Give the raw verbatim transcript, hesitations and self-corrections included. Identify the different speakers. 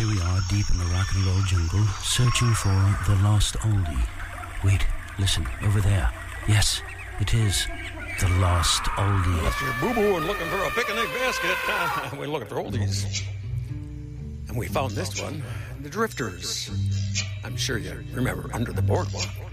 Speaker 1: here we are, deep in the rock and roll jungle, searching for the lost oldie. Wait, listen, over there. Yes, it is the lost oldie.
Speaker 2: Unless you're boo-boo and looking for a picnic basket, uh, we're looking for oldies. And we found this one, The Drifters. I'm sure you remember Under the Boardwalk.